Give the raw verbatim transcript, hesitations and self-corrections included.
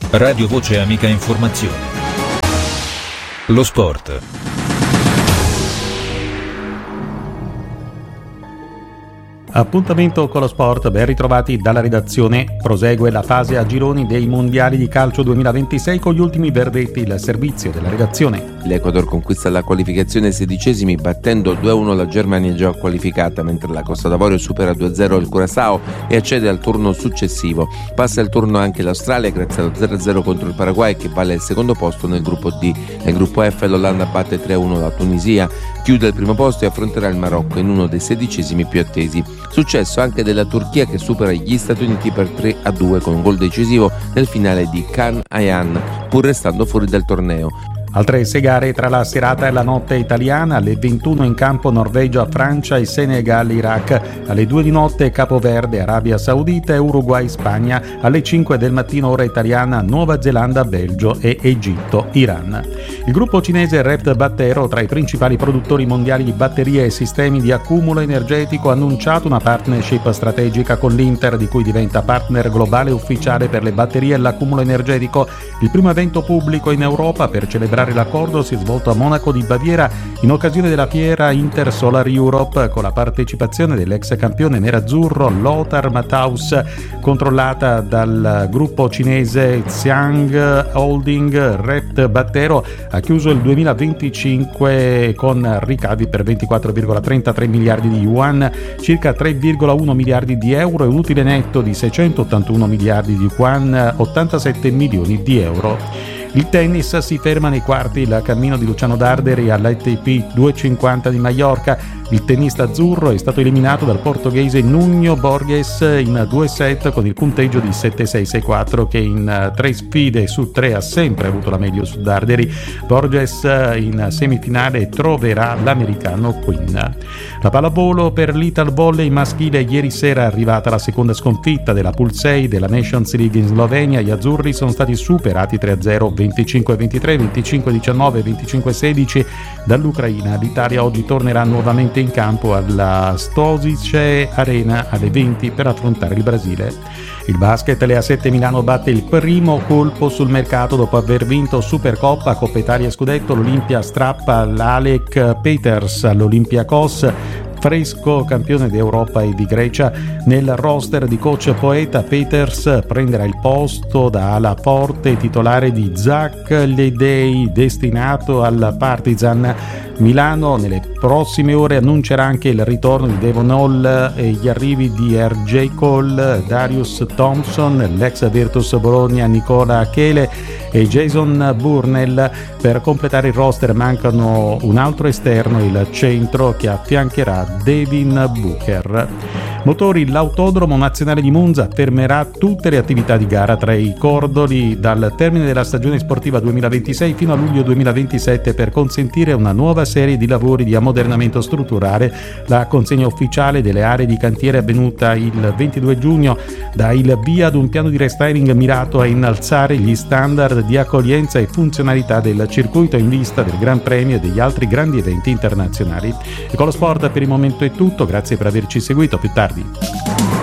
Radio Voce Amica Informazione. Lo sport. Appuntamento con lo sport, ben ritrovati dalla redazione. Prosegue la fase a gironi dei mondiali di calcio duemilaventisei con gli ultimi verdetti, il servizio della redazione. L'Ecuador conquista la qualificazione ai sedicesimi battendo due a uno la Germania già qualificata, mentre la Costa d'Avorio supera due a zero il Curaçao e accede al turno successivo. Passa il turno anche l'Australia grazie allo zero a zero contro il Paraguay, che vale il secondo posto nel gruppo D. Nel gruppo F l'Olanda batte tre a uno la Tunisia, chiude il primo posto e affronterà il Marocco in uno dei sedicesimi più attesi. Successo anche della Turchia, che supera gli Stati Uniti per tre a due con un gol decisivo nel finale di Can Ayhan, pur restando fuori dal torneo. Altre sei gare tra la serata e la notte italiana. Alle ventuno in campo Norvegia, Francia e Senegal, Iraq. Alle due di notte Capoverde, Arabia Saudita e Uruguay, Spagna. Alle cinque del mattino ora italiana Nuova Zelanda, Belgio e Egitto, Iran. Il gruppo cinese Rept Battero, tra i principali produttori mondiali di batterie e sistemi di accumulo energetico, ha annunciato una partnership strategica con l'Inter, di cui diventa partner globale ufficiale per le batterie e l'accumulo energetico. Il primo evento pubblico in Europa per celebrare l'accordo si è svolto a Monaco di Baviera in occasione della fiera Inter Solar Europe, con la partecipazione dell'ex campione nerazzurro Lothar Matthaus, controllata dal gruppo cinese Xiang Holding. Rept Battero ha chiuso il duemilaventicinque con ricavi per ventiquattro virgola trentatré miliardi di yuan, circa tre virgola uno miliardi di euro e un utile netto di seicentottantuno miliardi di yuan, ottantasette milioni di euro. Il tennis si ferma nei quarti il cammino di Luciano Darderi all'A T P duecentocinquanta di Maiorca. Il tennista azzurro è stato eliminato dal portoghese Nuno Borges in due set con il punteggio di sette sei sei quattro, che in tre sfide su tre ha sempre avuto la meglio su Darderi. Borges in semifinale troverà l'americano Quinn. La pallavolo per l'Ital Volley maschile. Ieri sera è arrivata la seconda sconfitta della Pool sei della Nations League in Slovenia. Gli azzurri sono stati superati tre a zero, venticinque a ventitré, venticinque a diciannove, venticinque a sedici dall'Ucraina. L'Italia oggi tornerà nuovamente in campo alla Stosice Arena alle venti per affrontare il Brasile. Il basket, le A sette Milano batte il primo colpo sul mercato dopo aver vinto Supercoppa, Coppa Italia e Scudetto. L'Olimpia strappa l'Alec Peters all'Olympiakos, fresco campione d'Europa e di Grecia. Nel roster di coach Poeta, Peters prenderà il posto da ala forte titolare di Zach Ledei, destinato al Partizan. Milano nelle prossime ore annuncerà anche il ritorno di Devon Hall e gli arrivi di R J Cole, Darius Thompson, l'ex Virtus Bologna Nicola Chele e Jason Burnell. Per completare il roster mancano un altro esterno, il centro, che affiancherà Devin Booker. Motori, l'Autodromo Nazionale di Monza fermerà tutte le attività di gara tra i cordoli dal termine della stagione sportiva duemilaventisei fino a luglio duemilaventisette per consentire una nuova serie di lavori di ammodernamento strutturale. La consegna ufficiale delle aree di cantiere è avvenuta il ventidue giugno, dà il via ad un piano di restyling mirato a innalzare gli standard di accoglienza e funzionalità del circuito in vista del Gran Premio e degli altri grandi eventi internazionali. E con lo sport per il momento è tutto, grazie per averci seguito, a più tardi.